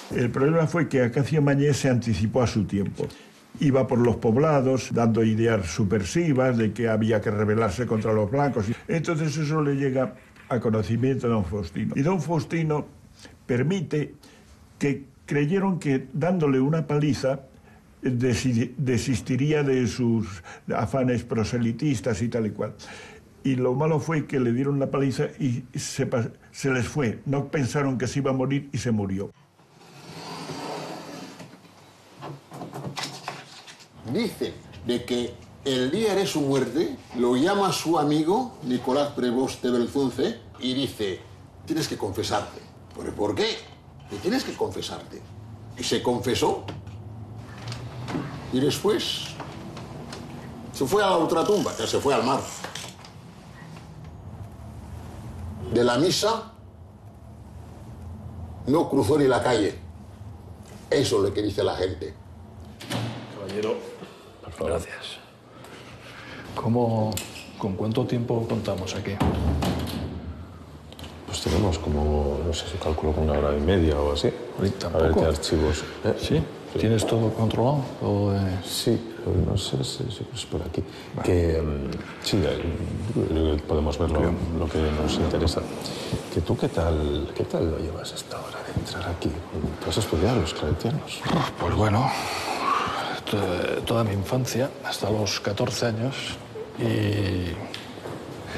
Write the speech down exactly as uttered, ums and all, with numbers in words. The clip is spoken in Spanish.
El problema fue que Acacio Mañé se anticipó a su tiempo. Iba por los poblados dando ideas subversivas de que había que rebelarse contra los blancos. Entonces eso le llega a conocimiento de don Faustino. Y don Faustino permite que creyeron que dándole una paliza desistiría de sus afanes proselitistas y tal y cual. Y lo malo fue que le dieron la paliza y se, se les fue. No pensaron que se iba a morir y se murió. Dice de que el día de su muerte lo llama su amigo Nicolás Prevost de Belzunce y dice, tienes que confesarte. ¿Pero por qué? Y tienes que confesarte. Y se confesó. Y después se fue a la ultratumba, que se fue al mar. De la misa no cruzó ni la calle. Eso es lo que dice la gente. Caballero, por favor. Gracias. ¿Cómo, con cuánto tiempo contamos aquí? Pues tenemos como, no sé si calculo con una hora y media o así. ¿Tampoco? A ver qué archivos. ¿Eh? ¿Sí? ¿Sí? ¿Tienes todo controlado? ¿O, eh... Sí, no sé si es por aquí. Vale. Que um, sí, creo que podemos ver lo, lo que nos interesa. Que tú, ¿qué tal, qué tal lo llevas esta hora de entrar aquí? ¿Tú has estudiado los claretianos? Pues bueno, toda mi infancia, hasta los catorce años, y